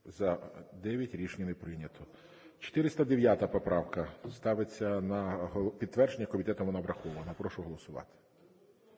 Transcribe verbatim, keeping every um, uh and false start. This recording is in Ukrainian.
За – дев'ять. Рішення не прийнято. чотириста дев'ята поправка ставиться на підтвердження. Комітетом вона врахована. Прошу голосувати.